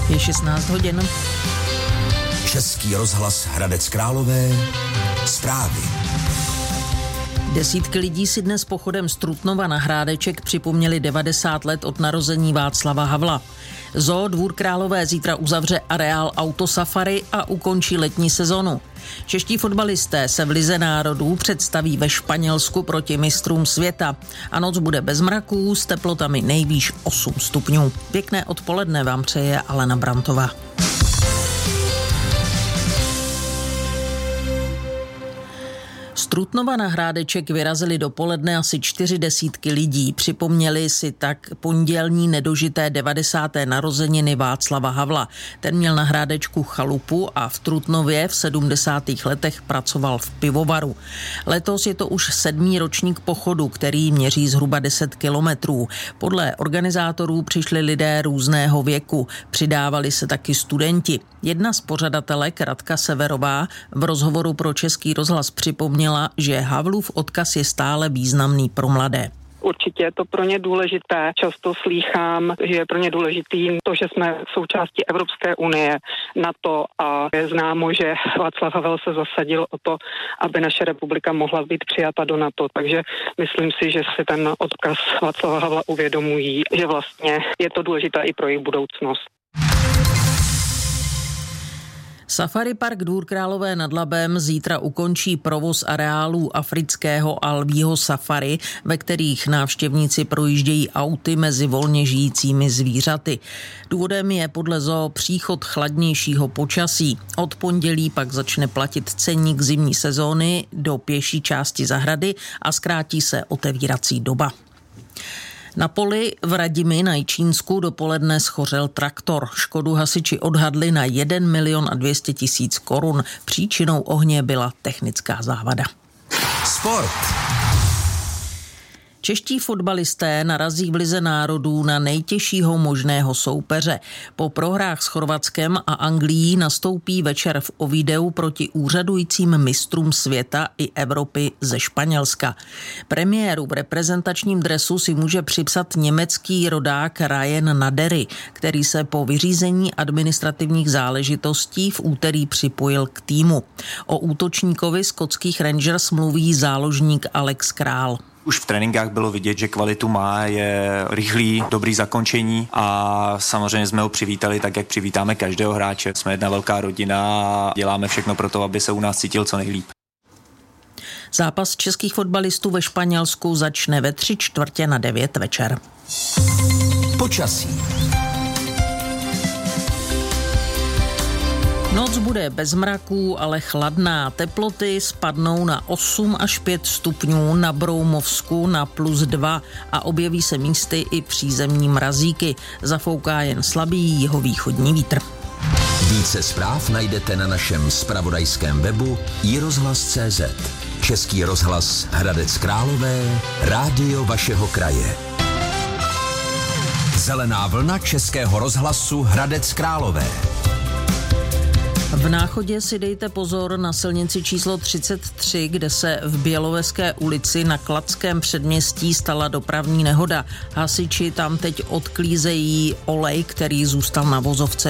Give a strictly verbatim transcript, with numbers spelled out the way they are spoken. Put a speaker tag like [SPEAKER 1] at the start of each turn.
[SPEAKER 1] Je šestnáct hodin.
[SPEAKER 2] Český rozhlas Hradec Králové. Zprávy.
[SPEAKER 1] Desítky lidí si dnes pochodem z Trutnova na Hrádeček připomněli devadesát let od narození Václava Havla. Zoo Dvůr Králové zítra uzavře areál autosafari a ukončí letní sezonu. Čeští fotbalisté se v lize národů představí ve Španělsku proti mistrům světa. A noc bude bez mraků s teplotami nejvýš osm stupňů. Pěkné odpoledne vám přeje Alena Brantová. Z Trutnova na Hrádeček vyrazili dopoledne asi čtyři desítky lidí. Připomněli si tak pondělní nedožité devadesáté narozeniny Václava Havla. Ten měl na Hrádečku chalupu a v Trutnově v sedmdesátých letech pracoval v pivovaru. Letos je to už sedmý ročník pochodu, který měří zhruba deset kilometrů. Podle organizátorů přišli lidé různého věku. Přidávali se taky studenti. Jedna z pořadatelek, Radka Severová, v rozhovoru pro Český rozhlas připomněla, že Havlův odkaz je stále významný pro mladé.
[SPEAKER 3] Určitě je to pro ně důležité. Často slýchám, že je pro ně důležitý to, že jsme součástí Evropské unie, NATO a je známo, že Václav Havel se zasadil o to, aby naše republika mohla být přijata do NATO. Takže myslím si, že si ten odkaz Václava Havla uvědomují, že vlastně je to důležité i pro jejich budoucnost.
[SPEAKER 1] Safari Park Dvůr Králové nad Labem zítra ukončí provoz areálů afrického a lvího safari, ve kterých návštěvníci projíždějí auty mezi volně žijícími zvířaty. Důvodem je podle zoo příchod chladnějšího počasí. Od pondělí pak začne platit ceník zimní sezóny do pěší části zahrady a zkrátí se otevírací doba. Na poli v Radimi na Jičínsku dopoledne schořel traktor. Škodu hasiči odhadli na jeden milion a dvě stě tisíc korun. Příčinou ohně byla technická závada.
[SPEAKER 2] Sport.
[SPEAKER 1] Čeští fotbalisté narazí v lize národů na nejtěžšího možného soupeře. Po prohrách s Chorvatskem a Anglií nastoupí večer v Ovideu proti úřadujícím mistrům světa i Evropy ze Španělska. Premiéru v reprezentačním dresu si může připsat německý rodák Ryan Nadery, který se po vyřízení administrativních záležitostí v úterý připojil k týmu. O útočníkovi skotských Rangers mluví záložník Alex Král.
[SPEAKER 4] Už v tréninkách bylo vidět, že kvalitu má, je rychlý, dobrý zakončení a samozřejmě jsme ho přivítali tak, jak přivítáme každého hráče. Jsme jedna velká rodina a děláme všechno pro to, aby se u nás cítil co nejlíp.
[SPEAKER 1] Zápas českých fotbalistů ve Španělsku začne ve tři čtvrtě na devět večer.
[SPEAKER 2] Počasí.
[SPEAKER 1] Noc bude bez mraků, ale chladná. Teploty spadnou na osm až pět stupňů, na Broumovsku na plus dva a objeví se místy i přízemní mrazíky. Zafouká jen slabý jihovýchodní vítr.
[SPEAKER 2] Více zpráv najdete na našem zpravodajském webu i rozhlas tečka cé zet. Český rozhlas Hradec Králové, rádio vašeho kraje. Zelená vlna Českého rozhlasu Hradec Králové.
[SPEAKER 1] V Náchodě si dejte pozor na silnici číslo třicet tři, kde se v Běloveské ulici na Kladském předměstí stala dopravní nehoda. Hasiči tam teď odklízejí olej, který zůstal na vozovce